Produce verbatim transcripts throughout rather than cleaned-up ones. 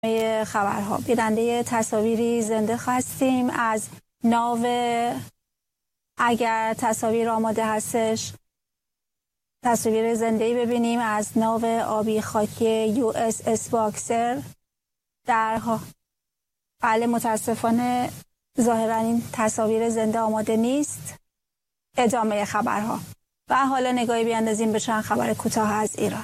خبرها بیننده تصاویری زنده هستیم از ناو، اگر تصاویر آماده هستش تصاویر زنده‌ای ببینیم از ناو آبی خاکی یو اس اس باکسر در ها. بله متاسفانه ظاهرا این تصاویر زنده آماده نیست. ادامه خبرها و حالا نگاهی بیاندازیم به چند خبر کوتاه از ایران.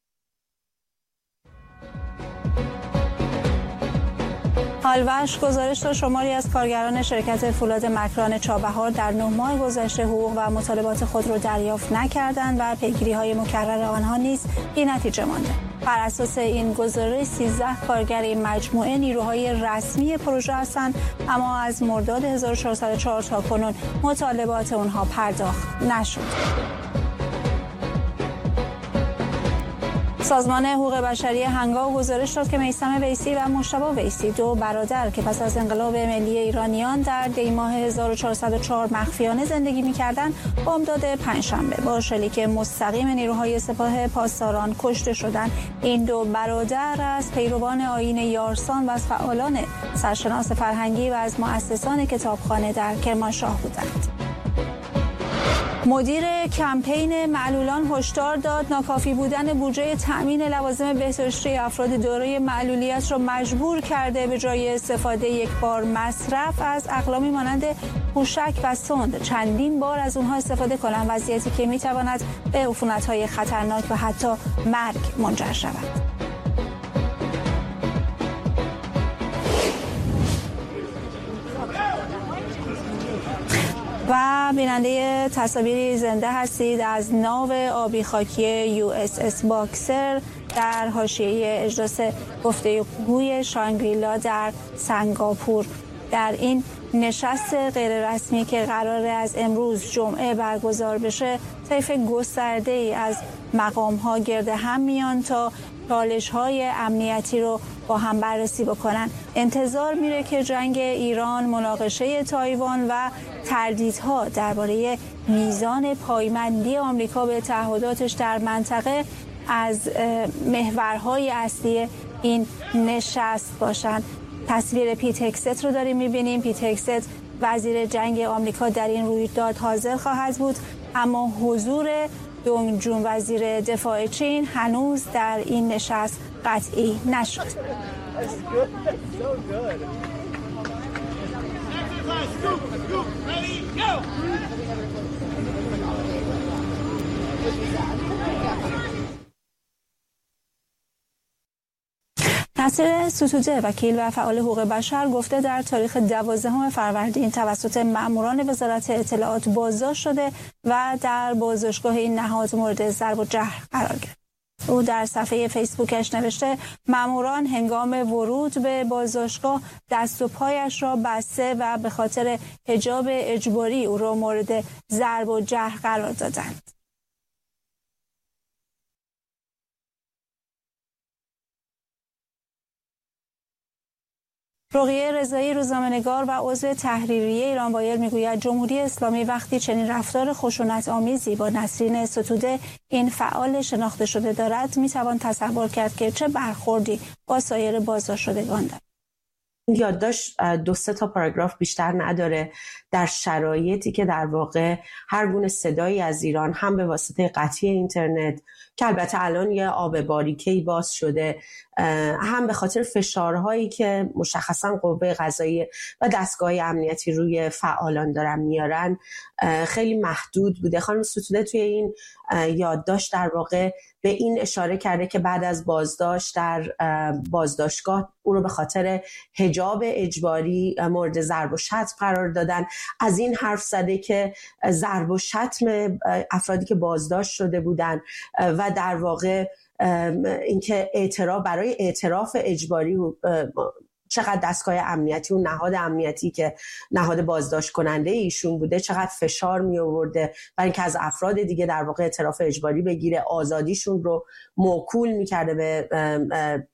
هالوش گزارش داد شماری از کارگران شرکت فولاد مکران چابهار در نه ماه گذشته حقوق و مطالبات خود را دریافت نکردند و پیگیری‌های مکرر آنها نیز بی نتیجه مانده. بر اساس این گزارش سیزده کارگر این مجموعه نیروهای رسمی پروژه هستند، اما از مرداد هزار و چهارصد و چهار تا کنون مطالبات آنها پرداخت نشد. سازمان حقوق بشری هنگام گزارش داد که میثم ویسی و مجتبی ویسی، دو برادر که پس از انقلاب ملی ایرانیان در دی ماه هزار و چهارصد و چهار مخفیانه زندگی می‌کردند، بامداد پنجشنبه با شلیک مستقیم نیروهای سپاه پاسداران کشته شدند. این دو برادر از پیروان آیین یارسان و از فعالان سرشناس فرهنگی و از مؤسسان کتابخانه در کرمانشاه بودند. مدیر کمپین معلولان هشدار داد ناکافی بودن بودجه تأمین لوازم بهداشتی افراد دارای معلولیت را مجبور کرده به جای استفاده یک بار مصرف از اقلامی مانند پوشک و سوند چندین بار از اونها استفاده کنند، وضعیتی که میتواند به عفونت‌های خطرناک و حتی مرگ منجر شود. و بیننده تصاویری زنده هستید از ناو آبی خاکی یو اس اس باکسر در حاشیه اجلاس گفتگوی شانگریلا در سنگاپور. در این نشست غیررسمی که قراره از امروز جمعه برگزار بشه، طیف گسترده‌ای از مقام‌ها گرد هم میان تا چالش‌های امنیتی رو با هم بررسی بکنن. انتظار میره که جنگ ایران، مناقشه تایوان و تردیدها درباره میزان پایبندی آمریکا به تعهداتش در منطقه از محورهای اصلی این نشست باشن. تصویر پیت هگست رو داریم میبینیم. پیت هگست وزیر جنگ آمریکا در این رویداد حاضر خواهد بود، اما حضور دونگ جون وزیر دفاع چین هنوز در این نشست قطعی نشد. نصیر ستوده، وکیل و فعال حقوق بشر، گفته در تاریخ دوازدهم فروردین توسط ماموران وزارت اطلاعات بازداشت شده و در بازداشتگاه این نهاد مورد ضرب و جرح قرار گرفت. او در صفحه فیسبوکش نوشته ماموران هنگام ورود به بازداشتگاه دست و پایش را بسته و به خاطر حجاب اجباری او را مورد ضرب و جرح قرار دادند. رقیه رضایی، روزنامه‌نگار و عضو تحریریه ایران وایل، میگوید جمهوری اسلامی وقتی چنین رفتار خشونت آمیزی با نسرین ستوده، این فعال شناخته شده، دارد، میتوان تصور کرد که چه برخوردی با سایر بازداشت شدگان دارد. یادداشت دو سه تا پاراگراف بیشتر نداره، در شرایطی که در واقع هر گونه صدایی از ایران هم به واسطه قطعی اینترنت که البته الان یه آب باریکه‌ای باز شده، هم به خاطر فشارهایی که مشخصا قوه قضاییه و دستگاه امنیتی روی فعالان دارن میارن، خیلی محدود بوده. خانم ستوده توی این یادداشت در واقع به این اشاره کرده که بعد از بازداشت در بازداشتگاه او رو به خاطر حجاب اجباری مورد ضرب و شتم قرار دادن. از این حرف زده که ضرب و شتم افرادی که بازداشت شده بودن و در واقع اینکه اعتراف برای اعتراف اجباری چقدر دستگاه امنیتی و نهاد امنیتی که نهاد بازداشت کننده ایشون بوده چقدر فشار می آورده برای اینکه از افراد دیگه در واقع اعتراف اجباری بگیره، آزادیشون رو موکول می کرده به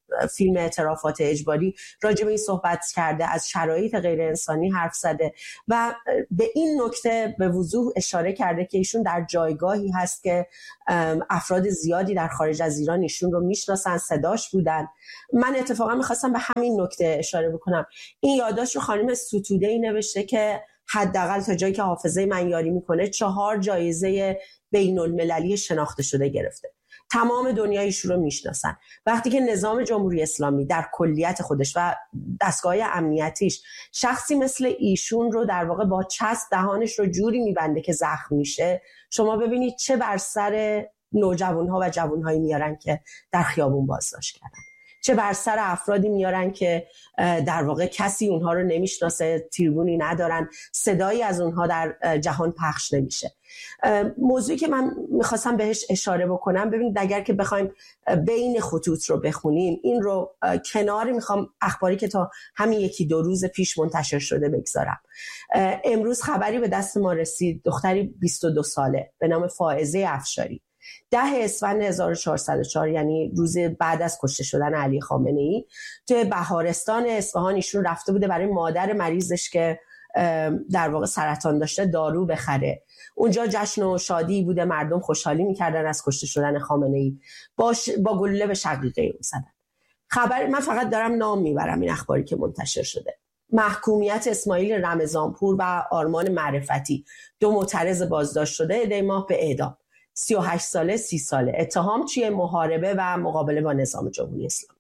فیلم اعترافات اجباری راجع به این صحبت کرده، از شرایط غیر انسانی حرف زده و به این نکته به وضوح اشاره کرده که ایشون در جایگاهی هست که افراد زیادی در خارج از ایران ایشون رو میشناسن، صداش بودن. من اتفاقا میخواستم به همین نکته اشاره بکنم. این یادداشت رو خانم ستوده‌ای نوشته که حداقل تا جایی که حافظه من یاری میکنه چهار جایزه بین المللی شناخته شده گرفته. تمام دنیا ایشون رو میشناسن. وقتی که نظام جمهوری اسلامی در کلیت خودش و دستگاه امنیتیش شخصی مثل ایشون رو در واقع با چسب دهانش رو جوری میبنده که زخم میشه، شما ببینید چه بر سر نوجوانها و جوانهایی میارن که در خیابون بازداشت کردن، چه بر سر افرادی میارن که در واقع کسی اونها رو نمیشناسه، تریبونی ندارن، صدایی از اونها در جهان پخش نمیشه. موضوعی که من میخواستم بهش اشاره بکنم، ببینید اگر که بخوایم بین خطوط رو بخونیم، این رو کنار میخوام اخباری که تا همین یکی دو روز پیش منتشر شده بگذارم. امروز خبری به دست ما رسید، دختری بیست و دو ساله به نام فائزه افشاری، ده اسفند هزار و چهارصد و چهار، یعنی روز بعد از کشته شدن علی خامنه‌ای، توی بهارستان اصفهان ایشون رفته بوده برای مادر مریضش که در واقع سرطان داشته دارو بخره. اونجا جشن و شادی بوده، مردم خوشحالی میکردن از کشته شدن خامنه‌ای، با, ش... با گلوله به شقیقه او زدن. خبر من فقط دارم نام میبرم این اخباری که منتشر شده. محکومیت اسماعیل رمضانپور و آرمان معرفتی، دو معترض بازداشت شده دی ماه به اعدام، سی و هشت ساله سی ساله. اتهام چیه؟ محاربه و مقابله با نظام جمهوری اسلامی.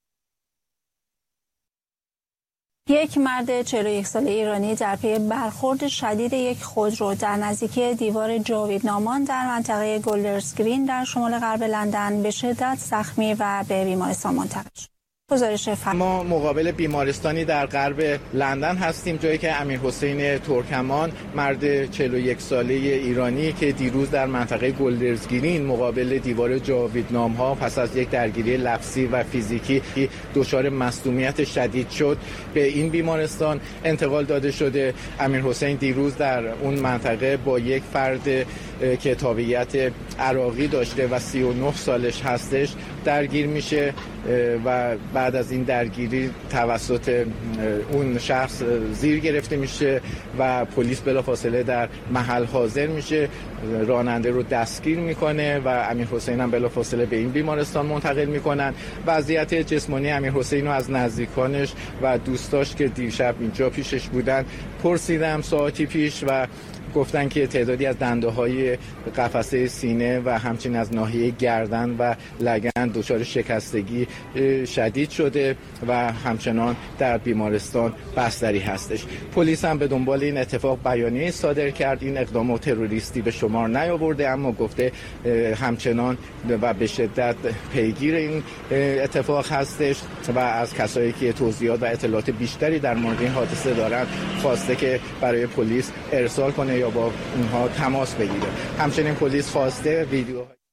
یک مرد چهل و یک ساله ایرانی در پی برخورد شدید یک خودرو در نزدیکی دیوار جاویدنامان در منطقه گولدرز گرین در شمال غرب لندن به شدت زخمی و به بیمارستان منتقل شد. گزارش ما مقابل بیمارستانی در غرب لندن هستیم، جایی که امیرحسین ترکمان، مرد چهل و یک ساله ایرانی که دیروز در منطقه گولدرز گرین مقابل دیوار جاویدنام‌ها پس از یک درگیری لفظی و فیزیکی دچار مصدومیت شدید شد، به این بیمارستان انتقال داده شده. امیرحسین دیروز در اون منطقه با یک فرد که تابعیت عراقی داشته و سی و نه سالش هستش درگیر میشه و بعد از این درگیری توسط اون شخص زیر گرفته میشه و پلیس بلافاصله در محل حاضر میشه، راننده رو دستگیر میکنه و امیرحسین هم بلافاصله به این بیمارستان منتقل میکنن. وضعیت جسمانی امیرحسین رو از نزدیکانش و دوستاش که دیشب اینجا پیشش بودن پرسیدم ساعتی پیش و گفتن که تعدادی از دنده‌های قفسه سینه و همچنین از ناحیه گردن و لگن دچار شکستگی شدید شده و همچنان در بیمارستان بستری هستش. پلیس هم به دنبال این اتفاق بیانیه صادر کرد. این اقدام تروریستی به شمار نیاورده، اما گفته همچنان و به شدت پیگیر این اتفاق هستش و از کسایی که توضیحات و اطلاعات بیشتری در مورد این حادثه دارن خواسته که برای پلیس ارسال کنه یا با اونها تماس بگیره. همچنین پلیس خواسته ویدیو